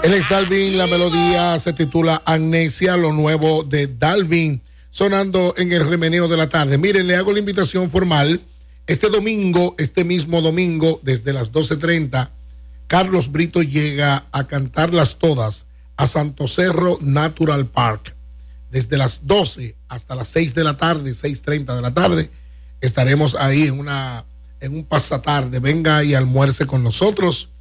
Él es Dalvin, la melodía se titula Amnesia, lo nuevo de Dalvin, sonando en el remeneo de la tarde. Miren, le hago la invitación formal. Este mismo domingo, desde las 12:30, Carlos Brito llega a cantarlas todas a Santo Cerro Natural Park. Desde las 12 hasta las 6 de la tarde, 6:30 de la tarde, estaremos ahí en un pasatarde. Venga y almuerce con nosotros.